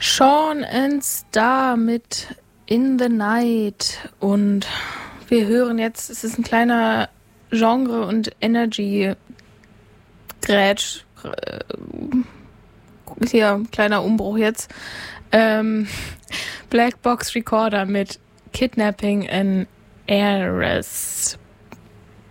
Sean and Star mit In the Night. Und wir hören jetzt, es ist ein kleiner Genre- und Energy-Grätsch. Hier, kleiner Umbruch jetzt. Black Box Recorder mit Kidnapping an Heiress.